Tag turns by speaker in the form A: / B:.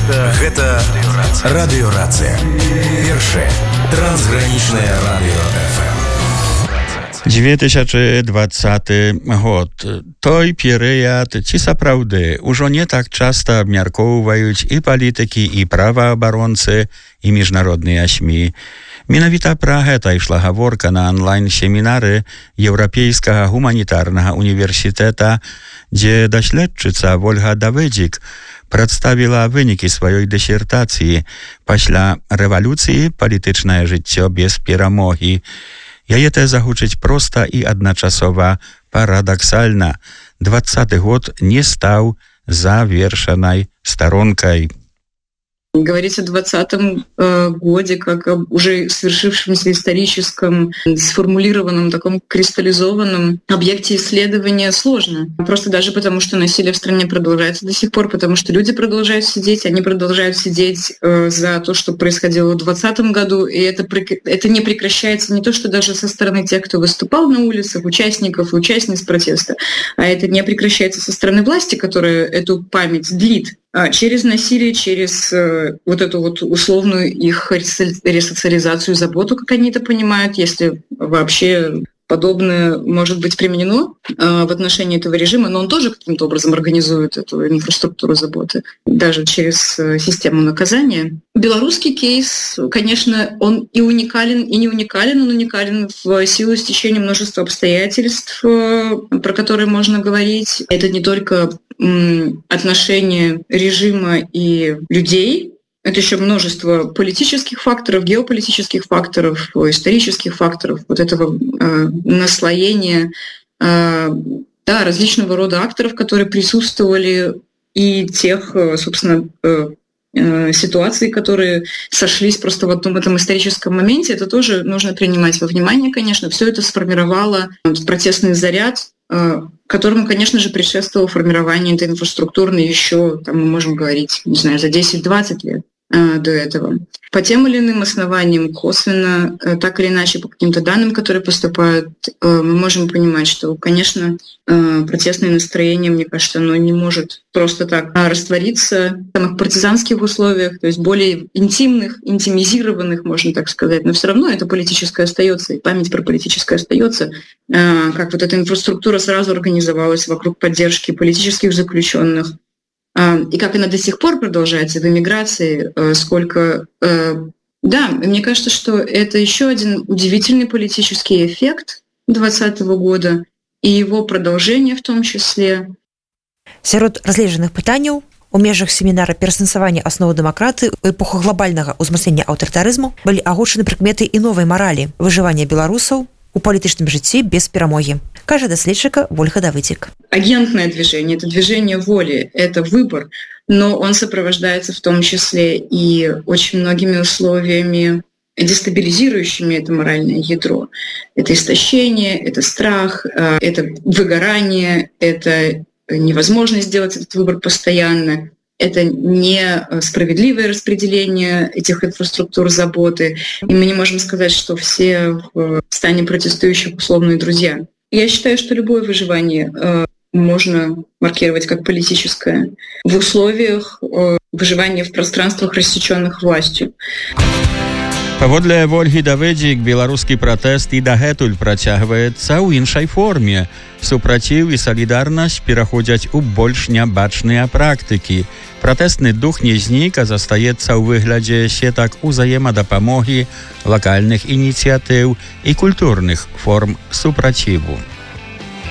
A: Гэта радыёрацыя. Першае трансгранічнае радыё FM.
B: 2020 год. Той перыяд, ці сапраўды, ужо не так часта абмяркоўваюць і палітыкі, і праваабаронцы, і міжнародныя СМІ. Менавіта пра гэта ішла гаворка на онлайн-семінары Еўрапейскага гуманітарнага універсітэта, дзе даследчыца Ольга Давыдзік прадставіла вынікі сваёй дысертацыі «Пасля рэвалюцыі палітычнае жыццё без перамогі». Яе тэза гучыць проста і адначасова парадаксальна. 20-й год не стаў завершанай сторонкой.
C: Говорить о 20-м годе как об уже свершившемся историческом, сформулированном, таком кристаллизованном объекте исследования сложно. Просто даже потому, что насилие в стране продолжается до сих пор, потому что люди продолжают сидеть, они продолжают сидеть за то, что происходило в 2020 году, и это не прекращается не то, что даже со стороны тех, кто выступал на улицах, участников и участниц протеста, а это не прекращается со стороны власти, которая эту память длит. Через насилие, через вот эту вот условную их ресоциализацию, заботу, как они это понимают, если вообще подобное может быть применено в отношении этого режима, но он тоже каким-то образом организует эту инфраструктуру заботы, даже через систему наказания. Белорусский кейс, конечно, он и уникален, и не уникален. Он уникален в силу стечения множества обстоятельств, про которые можно говорить. Это не только отношения режима и людей, это еще множество политических факторов, геополитических факторов, исторических факторов, вот этого наслоения различного рода акторов, которые присутствовали, и тех, собственно, ситуаций, которые сошлись просто в одном этом историческом моменте. Это тоже нужно принимать во внимание, конечно. Все это сформировало протестный заряд, которому, конечно же, предшествовало формирование этой инфраструктуры еще, там, мы можем говорить, не знаю, за 10-20 лет до этого. По тем или иным основаниям, косвенно, так или иначе, по каким-то данным, которые поступают, мы можем понимать, что, конечно, протестное настроение, мне кажется, оно не может просто так раствориться в самых партизанских условиях, то есть более интимных, интимизированных, можно так сказать, но все равно это политическое остается, и память про политическое остается, как вот эта инфраструктура сразу организовалась вокруг поддержки политических заключенных, и как она до сих пор продолжается в эмиграции, сколько... Да, мне кажется, что это еще один удивительный политический эффект 2020 года, и его продолжение в том числе.
D: Сярод разлежаных пытанняў у межах семінара пераасэнсавання асновы дэмакраты ў эпоху глобальнага ўзмацнення аўтарытарызму былі агучаны прыкметы і новай маралі выжывання беларусаў у палітычным жыцці без перамогі, кажа даследчыка Ольга Давыдзік.
C: Агентное движение, это движение воли, это выбор, но он сопровождается в том числе и очень многими условиями, дестабилизирующими это моральное ядро. Это истощение, это страх, это выгорание, это невозможность сделать этот выбор постоянно. Это несправедливое распределение этих инфраструктур заботы. И мы не можем сказать, что все в стане протестующих условные друзья. Я считаю, что любое выживание можно маркировать как политическое в условиях выживания в пространствах, рассечённых властью.
B: Паводле Ольгі Давыдзік, беларускі пратэст і дагэтуль працягваецца ў іншай форме. Супраціў і салідарнасць пераходзяць у больш нябачныя практыкі. Пратэсны дух не знік, а застаецца ў выглядзе сетак узаемадапамогі, лакальных ініцыятыў і культурных форм супраціву.